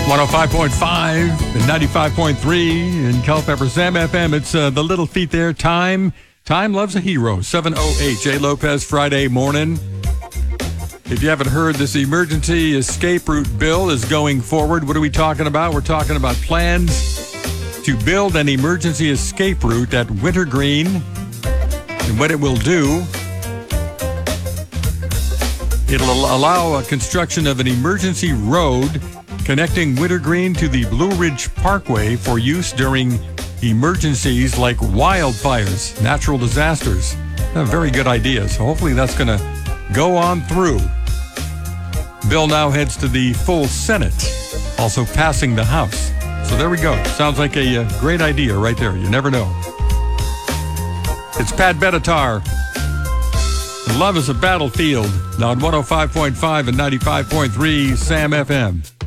105.5 and 95.3 in Culpeper Sam FM. It's the Little Feat there. Time loves a hero. 7:08. Jay Lopez, Friday morning. If you haven't heard, this emergency escape route bill is going forward. What are we talking about? We're talking about plans to build an emergency escape route at Wintergreen. And what it will do, it'll allow a construction of an emergency road connecting Wintergreen to the Blue Ridge Parkway for use during emergencies like wildfires, natural disasters. A very good idea. So hopefully that's going to go on through. Bill now heads to the full Senate, also passing the House. So there we go. Sounds like a great idea right there. You never know. It's Pat Benatar. Love is a Battlefield. Now on 105.5 and 95.3 Sam FM.